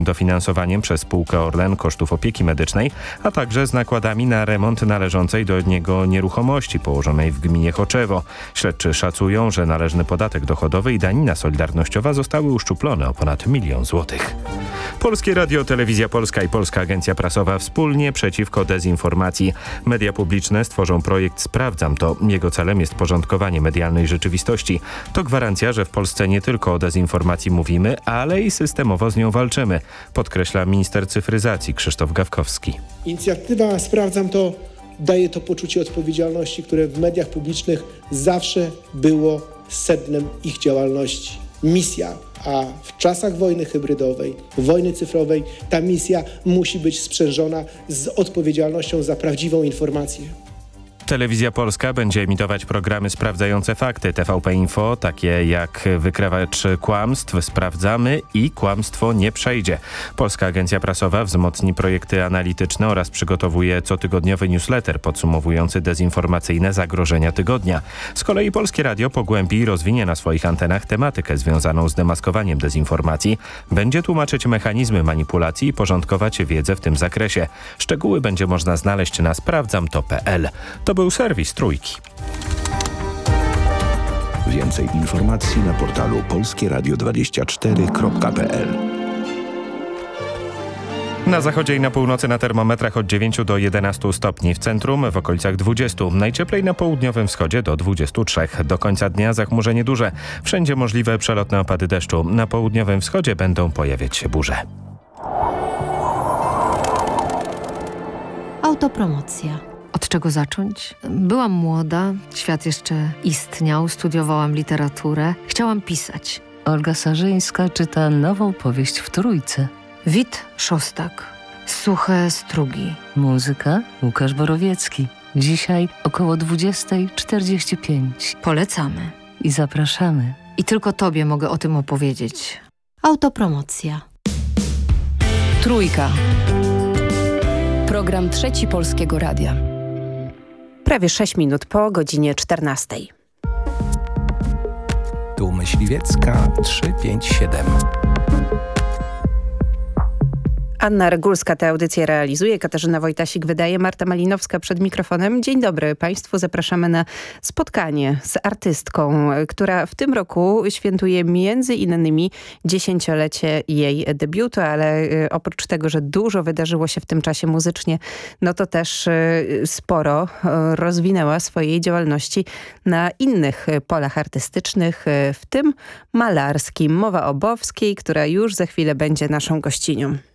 dofinansowaniem przez spółkę Orlen kosztów opieki medycznej, a także z nakładami na remont należącej do niego nieruchomości położonej w gminie Choczewo. Śledczy szacują, że należny podatek dochodowy i danina solidarnościowa zostały uszczuplone o ponad 1 000 000 złotych. Polskie Radio, Telewizja Polska i Polska Agencja Prasowa wspólnie przeciwko dezinformacji. Media publiczne stworzą projekt Sprawdzam to. Jego celem jest porządkowanie medialnej rzeczywistości. To gwarancja, że w Polsce nie tylko o dezinformacji mówimy, ale i systemowo z nią walczymy, podkreśla minister cyfryzacji Krzysztof Gawkowski. Inicjatywa Sprawdzam to daje to poczucie odpowiedzialności, które w mediach publicznych zawsze było sednem ich działalności. Misja, a w czasach wojny hybrydowej, wojny cyfrowej, ta misja musi być sprzężona z odpowiedzialnością za prawdziwą informację. Telewizja Polska będzie emitować programy sprawdzające fakty TVP Info, takie jak Wykrywacz kłamstw, Sprawdzamy i Kłamstwo nie przejdzie. Polska Agencja Prasowa wzmocni projekty analityczne oraz przygotowuje cotygodniowy newsletter podsumowujący dezinformacyjne zagrożenia tygodnia. Z kolei Polskie Radio pogłębi i rozwinie na swoich antenach tematykę związaną z demaskowaniem dezinformacji. Będzie tłumaczyć mechanizmy manipulacji i porządkować wiedzę w tym zakresie. Szczegóły będzie można znaleźć na sprawdzamto.pl. To był serwis Trójki. Więcej informacji na portalu polskieradio24.pl. Na zachodzie i na północy na termometrach od 9 do 11 stopni, w centrum w okolicach 20. Najcieplej na południowym wschodzie do 23. Do końca dnia zachmurzenie duże. Wszędzie możliwe przelotne opady deszczu. Na południowym wschodzie będą pojawiać się burze. Autopromocja. Od czego zacząć? Byłam młoda, świat jeszcze istniał, studiowałam literaturę, chciałam pisać. Olga Sarzyńska czyta nową powieść w Trójce. Wit Szostak. Suche strugi. Muzyka Łukasz Borowiecki. Dzisiaj około 20:45. Polecamy. I zapraszamy. I tylko tobie mogę o tym opowiedzieć. Autopromocja. Trójka. Program Trzeci Polskiego Radia. Prawie 6 minut po godzinie 14. Tu Myśliwiecka 357. Anna Regulska tę audycję realizuje, Katarzyna Wojtasik wydaje, Marta Malinowska przed mikrofonem. Dzień dobry Państwu, zapraszamy na spotkanie z artystką, która w tym roku świętuje między innymi 10-lecie jej debiutu, ale oprócz tego, że dużo wydarzyło się w tym czasie muzycznie, no to też sporo rozwinęła swojej działalności na innych polach artystycznych, w tym malarskim. Mowa o Bowskiej, która już za chwilę będzie naszą gościnią.